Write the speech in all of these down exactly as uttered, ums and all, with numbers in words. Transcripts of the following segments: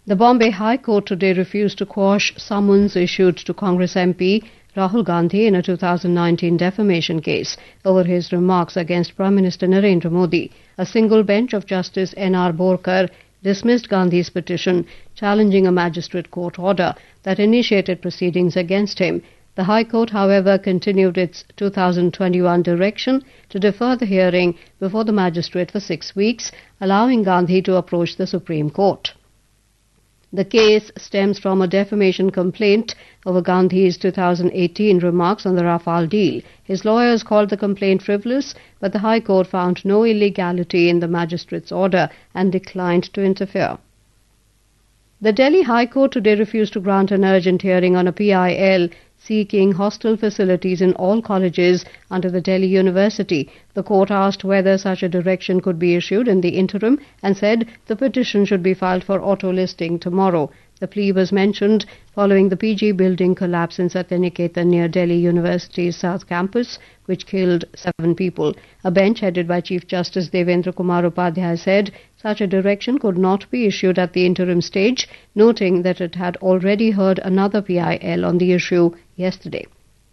The Bombay High Court today refused to quash summons issued to Congress M P Rahul Gandhi in a two thousand nineteen defamation case over his remarks against Prime Minister Narendra Modi. A single bench of Justice N R Borkar dismissed Gandhi's petition challenging a magistrate court order that initiated proceedings against him. The High Court, however, continued its two thousand twenty-one direction to defer the hearing before the magistrate for six weeks, allowing Gandhi to approach the Supreme Court. The case stems from a defamation complaint over Gandhi's two thousand eighteen remarks on the Rafale deal. His lawyers called the complaint frivolous, but the High Court found no illegality in the magistrate's order and declined to interfere. The Delhi High Court today refused to grant an urgent hearing on a P I L seeking hostel facilities in all colleges under the Delhi University. The court asked whether such a direction could be issued in the interim and said the petition should be filed for auto-listing tomorrow. The plea was mentioned following the P G building collapse in Satyaniketan near Delhi University's South Campus, which killed seven people. A bench headed by Chief Justice Devendra Kumar Upadhyay said such a direction could not be issued at the interim stage, noting that it had already heard another P I L on the issue yesterday.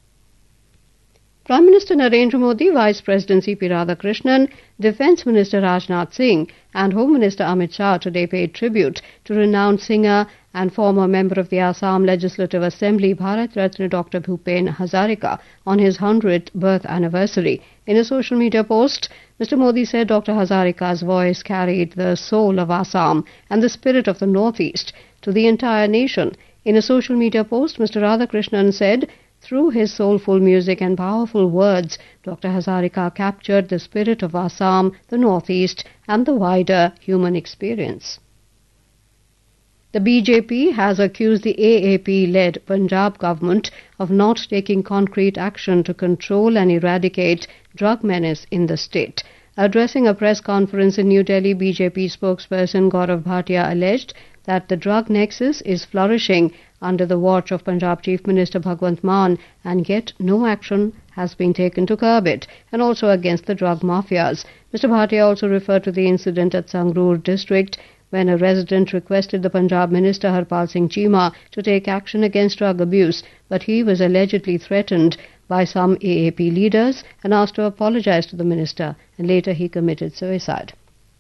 Prime Minister Narendra Modi, Vice President C P Radhakrishnan, Defence Minister Rajnath Singh and Home Minister Amit Shah today paid tribute to renowned singer and former member of the Assam Legislative Assembly Bharat Ratna Doctor Bhupen Hazarika on his one hundredth birth anniversary. In a social media post, Mister Modi said Doctor Hazarika's voice carried the soul of Assam and the spirit of the Northeast to the entire nation. In a social media post, Mister Radhakrishnan said, through his soulful music and powerful words, Doctor Hazarika captured the spirit of Assam, the Northeast, and the wider human experience. The B J P has accused the A A P-led Punjab government of not taking concrete action to control and eradicate drug menace in the state. Addressing a press conference in New Delhi, B J P spokesperson Gaurav Bhatia alleged that the drug nexus is flourishing under the watch of Punjab Chief Minister Bhagwant Mann, and yet no action has been taken to curb it, and also against the drug mafias. Mister Bhatia also referred to the incident at Sangrur district when a resident requested the Punjab Minister Harpal Singh Cheema to take action against drug abuse, but he was allegedly threatened by some A A P leaders and asked to apologize to the minister, and later he committed suicide.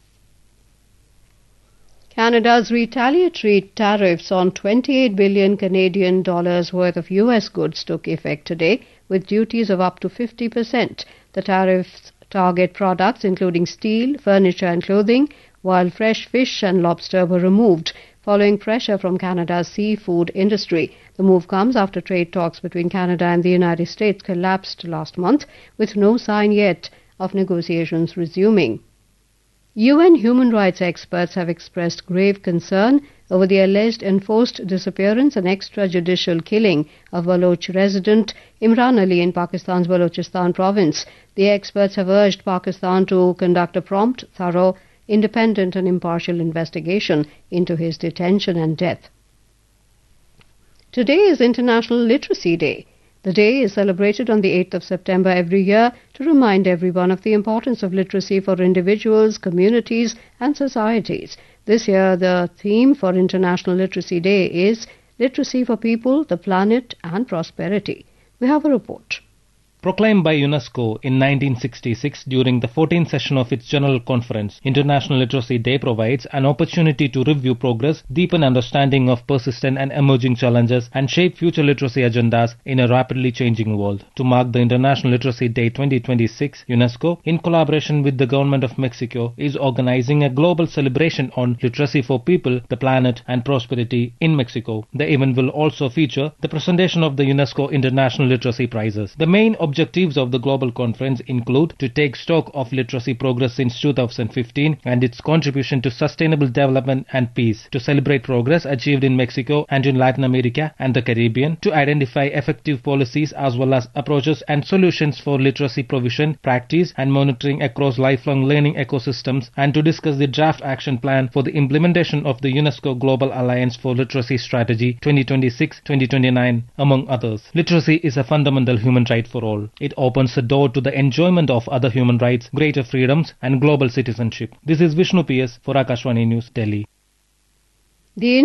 Canada's retaliatory tariffs on twenty-eight billion Canadian dollars worth of U S goods took effect today, with duties of up to fifty percent. The tariffs target products including steel, furniture and clothing, while fresh fish and lobster were removed, following pressure from Canada's seafood industry. The move comes after trade talks between Canada and the United States collapsed last month, with no sign yet of negotiations resuming. U N human rights experts have expressed grave concern over the alleged enforced disappearance and extrajudicial killing of Baloch resident Imran Ali in Pakistan's Balochistan province. The experts have urged Pakistan to conduct a prompt, thorough, independent and impartial investigation into his detention and death. Today is International Literacy Day. The day is celebrated on the eighth of September every year to remind everyone of the importance of literacy for individuals, communities and societies. This year, the theme for International Literacy Day is Literacy for People, the Planet and Prosperity. We have a report. Proclaimed by UNESCO in nineteen sixty-six during the fourteenth session of its General Conference, International Literacy Day provides an opportunity to review progress, deepen understanding of persistent and emerging challenges, and shape future literacy agendas in a rapidly changing world. To mark the International Literacy Day twenty twenty-six, UNESCO, in collaboration with the Government of Mexico, is organizing a global celebration on literacy for people, the planet, and prosperity in Mexico. The event will also feature the presentation of the UNESCO International Literacy Prizes. The main objectives of the global conference include to take stock of literacy progress since two thousand fifteen and its contribution to sustainable development and peace, to celebrate progress achieved in Mexico and in Latin America and the Caribbean, to identify effective policies as well as approaches and solutions for literacy provision, practice and monitoring across lifelong learning ecosystems, and to discuss the draft action plan for the implementation of the UNESCO Global Alliance for Literacy Strategy twenty twenty-six to twenty twenty-nine, among others. Literacy is a fundamental human right for all. It opens the door to the enjoyment of other human rights, greater freedoms and global citizenship. This is Vishnu P S for Akashvani News, Delhi. The